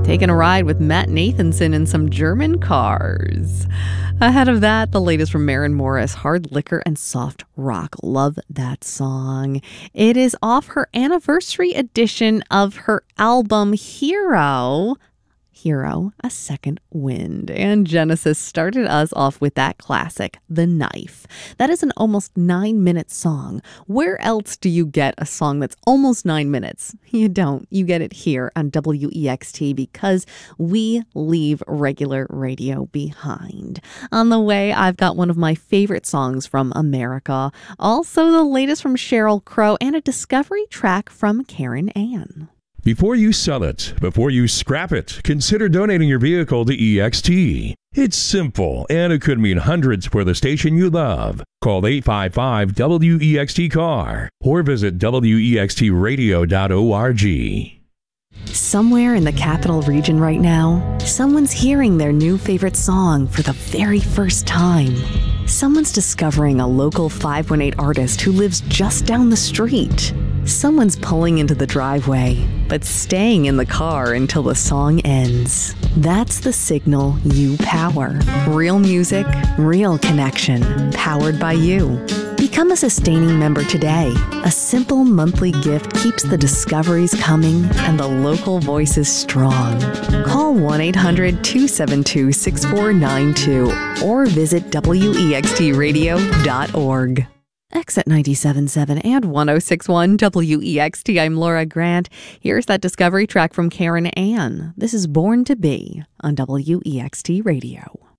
taking a ride with Matt Nathanson in some German cars. Ahead of that, the latest from Maren Morris, Hard Liquor and Soft Rock. Love that song. It is off her anniversary edition of her album Hero, A Second Wind. And Genesis started us off with that classic, The Knife. That is an almost 9-minute song. Where else do you get a song that's almost 9 minutes? You don't. You get it here on WEXT because we leave regular radio behind. On the way, I've got one of my favorite songs from America. Also, the latest from Sheryl Crow and a discovery track from Karen Ann. Before you sell it, before you scrap it, consider donating your vehicle to EXT. It's simple, and it could mean hundreds for the station you love. Call 855-WEXT-CAR or visit wextradio.org. Somewhere in the capital region right now, someone's hearing their new favorite song for the very first time. Someone's discovering a local 518 artist who lives just down the street. Someone's pulling into the driveway, but staying in the car until the song ends. That's the signal you power. Real music, real connection, powered by you. Become a sustaining member today. A simple monthly gift keeps the discoveries coming and the local voices strong. Call 1-800-272-6492 or visit wextradio.org. Exit 97.7 and 106.1 WEXT. I'm Laura Grant. Here's that discovery track from Karen Ann. This is Born to Be on WEXT Radio.